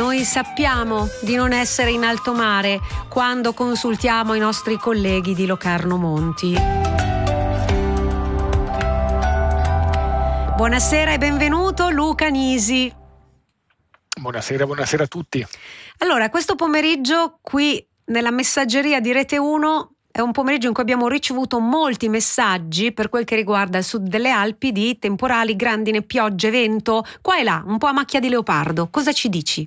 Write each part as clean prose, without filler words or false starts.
Noi sappiamo di non essere in alto mare quando consultiamo i nostri colleghi di Locarno Monti. Buonasera e benvenuto Luca Nisi. Buonasera a tutti. Allora, questo pomeriggio qui nella messaggeria di Rete 1 è un pomeriggio in cui abbiamo ricevuto molti messaggi per quel che riguarda il sud delle Alpi di temporali, grandine, piogge, vento, qua e là, un po' a macchia di leopardo. Cosa ci dici?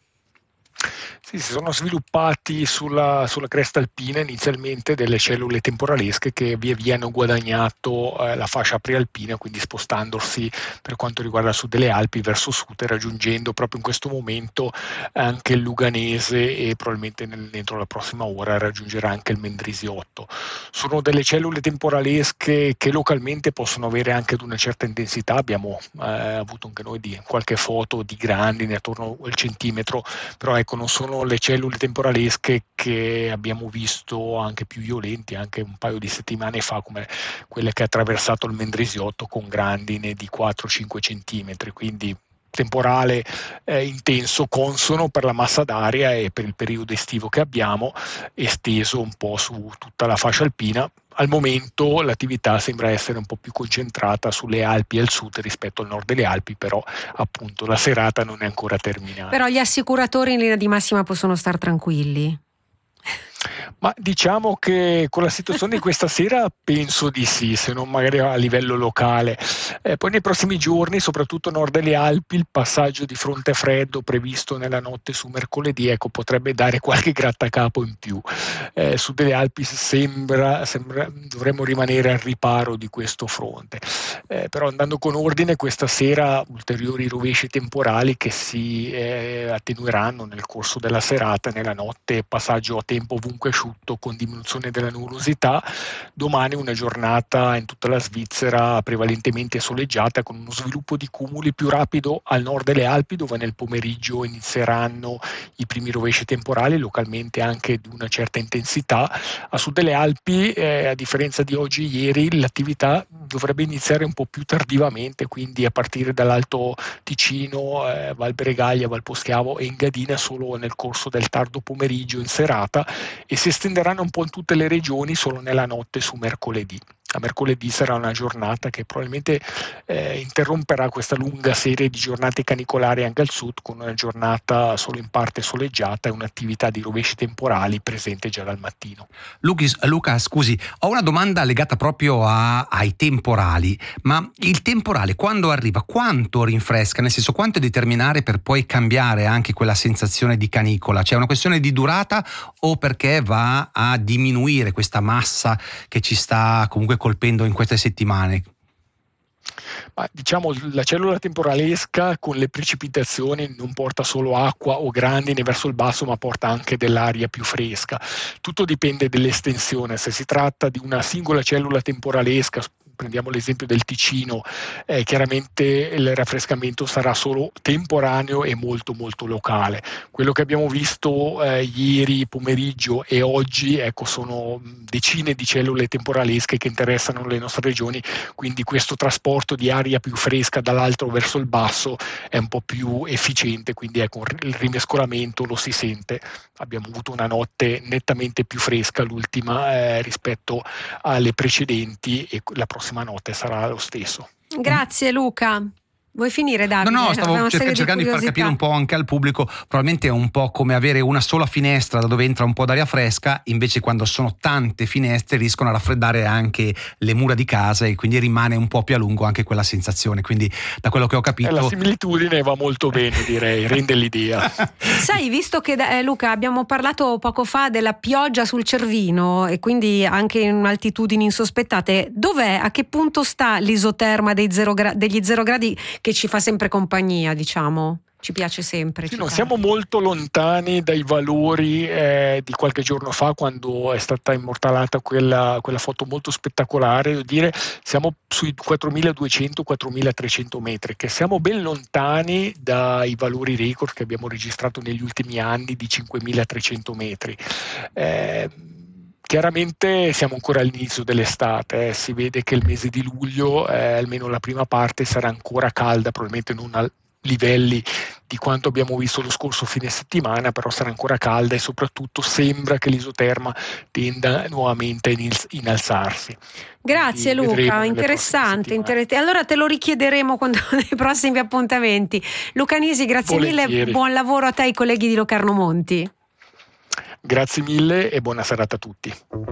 Sì, si sono sviluppati sulla cresta alpina inizialmente delle cellule temporalesche che via via hanno guadagnato la fascia prealpina, quindi spostandosi per quanto riguarda il sud delle Alpi verso sud e raggiungendo proprio in questo momento anche il Luganese e probabilmente dentro la prossima ora raggiungerà anche il Mendrisiotto. Sono delle cellule temporalesche che localmente possono avere anche ad una certa intensità. Abbiamo avuto anche noi qualche foto di grandine attorno al centimetro, però ecco, non sono le cellule temporalesche che abbiamo visto anche più violenti anche un paio di settimane fa, come quelle che ha attraversato il Mendrisiotto con grandine di 4-5 centimetri, quindi temporale intenso, consono per la massa d'aria e per il periodo estivo che abbiamo, esteso un po' su tutta la fascia alpina. Al momento l'attività sembra essere un po' più concentrata sulle Alpi al sud rispetto al nord delle Alpi, però appunto la serata non è ancora terminata. Però gli assicuratori in linea di massima possono star tranquilli. Ma diciamo che con la situazione di questa sera penso di sì, se non magari a livello locale. Poi nei prossimi giorni, soprattutto a nord delle Alpi, il passaggio di fronte freddo previsto nella notte su mercoledì, ecco, potrebbe dare qualche grattacapo in più. Sud delle Alpi sembra dovremmo rimanere al riparo di questo fronte. Però andando con ordine, questa sera ulteriori rovesci temporali che si attenueranno nel corso della serata, nella notte passaggio a tempo ovunque asciutto con diminuzione della nuvolosità. Domani una giornata in tutta la Svizzera prevalentemente soleggiata, con uno sviluppo di cumuli più rapido al nord delle Alpi, dove nel pomeriggio inizieranno i primi rovesci temporali, localmente anche di una certa intensità. A sud delle Alpi, a differenza di oggi e ieri, l'attività dovrebbe iniziare un po' più tardivamente, quindi a partire dall'Alto Ticino, Val Bregaglia, Val Poschiavo e Engadina solo nel corso del tardo pomeriggio in serata, e si estenderanno un po' in tutte le regioni solo nella notte su mercoledì. A mercoledì sarà una giornata che probabilmente interromperà questa lunga serie di giornate canicolari anche al sud, con una giornata solo in parte soleggiata e un'attività di rovesci temporali presente già dal mattino. Luca, scusi, ho una domanda legata proprio ai temporali, ma il temporale quando arriva quanto rinfresca, nel senso quanto è determinare per poi cambiare anche quella sensazione di canicola? C'è una questione di durata o perché va a diminuire questa massa che ci sta comunque colpendo in queste settimane? Ma diciamo la cellula temporalesca con le precipitazioni non porta solo acqua o grandine verso il basso, ma porta anche dell'aria più fresca. Tutto dipende dell'estensione. Se si tratta di una singola cellula temporalesca, prendiamo l'esempio del Ticino, chiaramente il raffrescamento sarà solo temporaneo e molto molto locale. Quello che abbiamo visto ieri pomeriggio e oggi, ecco, sono decine di cellule temporalesche che interessano le nostre regioni, quindi questo trasporto di aria più fresca dall'alto verso il basso è un po' più efficiente, quindi ecco, il rimescolamento lo si sente. Abbiamo avuto una notte nettamente più fresca, l'ultima rispetto alle precedenti, e la prossima notte sarà lo stesso. Grazie Luca. Vuoi finire, Davide? No, stavo cercando di far capire un po' anche al pubblico. Probabilmente è un po' come avere una sola finestra da dove entra un po' d'aria fresca, invece quando sono tante finestre riescono a raffreddare anche le mura di casa e quindi rimane un po' più a lungo anche quella sensazione. Quindi da quello che ho capito, la similitudine va molto bene, direi, rende l'idea. Sai, visto che Luca, abbiamo parlato poco fa della pioggia sul Cervino e quindi anche in altitudini insospettate, dov'è, a che punto sta l'isoterma degli 0 gradi che ci fa sempre compagnia, diciamo? Ci piace sempre. Sì, non siamo molto lontani dai valori di qualche giorno fa, quando è stata immortalata quella foto molto spettacolare. Devo dire, siamo sui 4.200-4.300 metri, che siamo ben lontani dai valori record che abbiamo registrato negli ultimi anni di 5.300 metri. Chiaramente siamo ancora all'inizio dell'estate, si vede che il mese di luglio, almeno la prima parte, sarà ancora calda, probabilmente non a livelli di quanto abbiamo visto lo scorso fine settimana, però sarà ancora calda e soprattutto sembra che l'isoterma tenda nuovamente a innalzarsi. Grazie Luca, interessante. Allora te lo richiederemo nei prossimi appuntamenti. Luca Nisi, grazie mille, buon lavoro a te e ai colleghi di Locarno Monti. Grazie mille e buona serata a tutti.